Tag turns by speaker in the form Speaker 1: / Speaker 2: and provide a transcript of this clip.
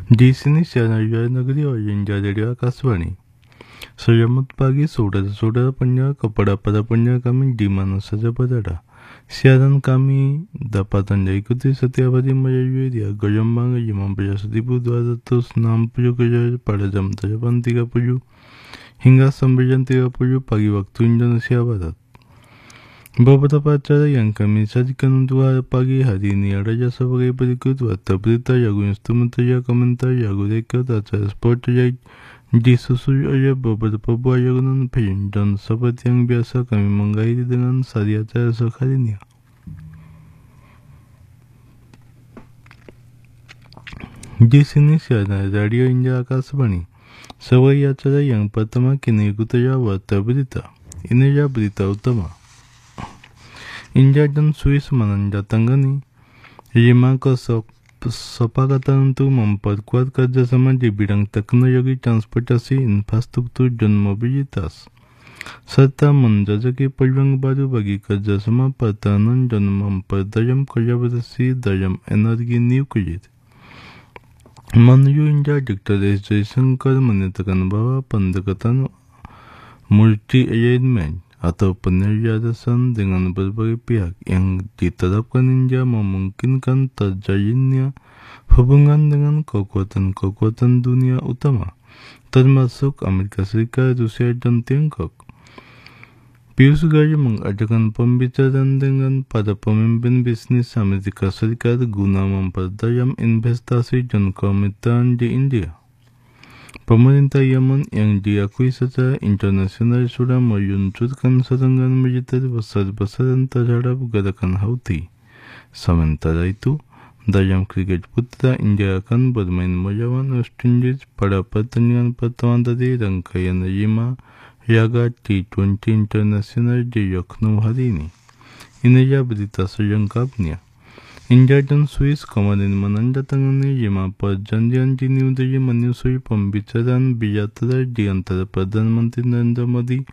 Speaker 1: Di sini Sianaya Negeri Oyinja dari Akaswani. Selamat pagi saudara-saudara pendengar, kepada para pendengar kami di mana saja berada. Siaran kami dapat Anda ikuti setiap hari melalui dia gelombang 15.260 kHz pada jam 8.30 hingga 9.30 pagi waktu Indonesia Barat. Beberapa acara yang kami sajikan untuk hari pagi hari ini adalah sebagai berikut: warta berita, lagu instrumental, komentar, lagu rekod, acara sport yang disusul oleh beberapa buah layanan film, dan seperti yang biasa kami mengakhiri dengan sari acara esok harinya. Di sini siaran Radio India Akaswani. Sebagai acara yang pertama kini ikuti warta berita. Inilah berita utama. India dan Swiss menandatangani 5 kesepakatan untuk memperkuat kerjasama di bidang teknologi transportasi, infrastruktur, dan mobilitas, serta menjajaki peluang baru bagi kerjasama pertahanan dan memperdalam kolaborasi dalam energi nuklir. Menurut India, Dr. S. Jaishankar menyatakan bahwa pendekatan multi-alignment atau penyelarasan dengan berbagai pihak yang diterapkan India memungkinkan terjalinnya hubungan dengan kekuatan-kekuatan dunia utama, termasuk Amerika Serikat, Rusia, dan Tiongkok. Piyush Goyal mengadakan pembicaraan dengan para pemimpin bisnis Amerika Serikat guna memperdalam investasi dan kemitraan di India. Pemerintah Yemen yang diakui secara internasional sudah meluncurkan serangan militer besar-besaran terhadap gerakan Houthi. Sementara itu, dalam kriket putra, India akan bermain melawan West Indies pada pertandingan pertama dari rangkaian 5 laga T20 internasional di Lucknow hari ini. Inilah berita selengkapnya. India dan Swiss kemarin menandatangani 5 perjanjian di New Delhi menyusul pembicaraan bilateral di antara Perdana Menteri Narendra Modi